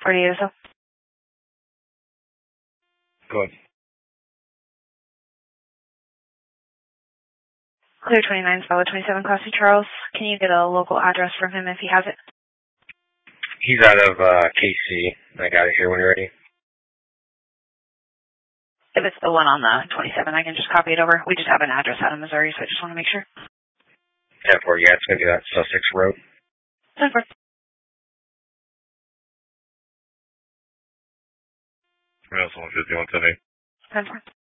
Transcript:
48 or so. Go ahead. Clear 29, solid 27, Classy Charles. Can you get a local address from him if he has it? He's out of KC. I got it here when you're ready. If it's the one on the 27, I can just copy it over. We just have an address out of Missouri, so I just want to make sure. 10-4, yeah, it's going to be that Sussex Road. 10-4. What else? 151 today. 10-4.